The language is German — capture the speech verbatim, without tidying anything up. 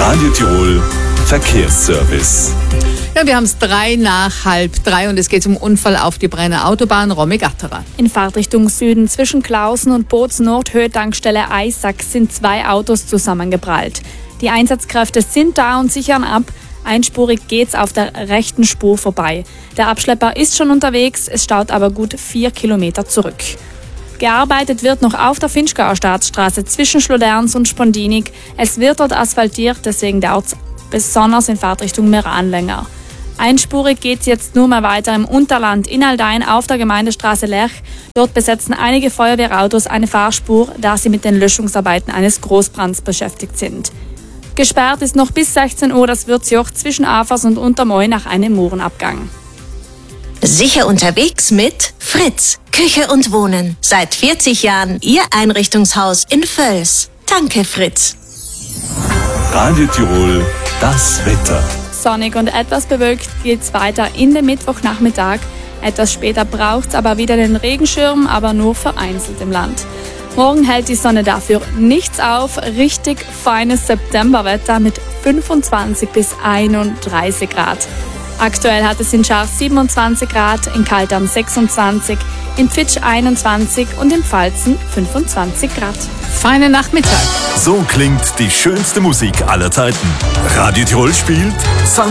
Radio Tirol Verkehrsservice. Ja, wir haben es drei nach halb drei und es geht um Unfall auf die Brenner Autobahn Romme-Gatterer. In Fahrtrichtung Süden zwischen Klausen und Boots Nordhöhe Tankstelle Eisack sind zwei Autos zusammengeprallt. Die Einsatzkräfte sind da und sichern ab. Einspurig geht's auf der rechten Spur vorbei. Der Abschlepper ist schon unterwegs, es staut aber gut vier Kilometer zurück. Gearbeitet wird noch auf der Finchgauer Staatsstraße zwischen Schloderns und Spondinig. Es wird dort asphaltiert, deswegen dauert es besonders in Fahrtrichtung Meran länger. Einspurig geht's jetzt nur mal weiter im Unterland in Aldein auf der Gemeindestraße Lerch. Dort besetzen einige Feuerwehrautos eine Fahrspur, da sie mit den Löschungsarbeiten eines Großbrands beschäftigt sind. Gesperrt ist noch bis sechzehn Uhr das Würzjoch zwischen Afers und Untermoy nach einem Murenabgang. Sicher unterwegs mit Fritz, Küche und Wohnen. Seit vierzig Jahren Ihr Einrichtungshaus in Völs. Danke, Fritz. Radio Tirol, das Wetter. Sonnig und etwas bewölkt geht's weiter in den Mittwochnachmittag. Etwas später braucht's aber wieder den Regenschirm, aber nur vereinzelt im Land. Morgen hält die Sonne dafür nichts auf. Richtig feines Septemberwetter mit fünfundzwanzig bis einunddreißig Grad. Aktuell hat es in Schaf siebenundzwanzig Grad, in Kaltern sechsundzwanzig, in Pfitsch einundzwanzig und in Pfalzen fünfundzwanzig Grad. Feinen Nachmittag. So klingt die schönste Musik aller Zeiten. Radio Tirol spielt Sankt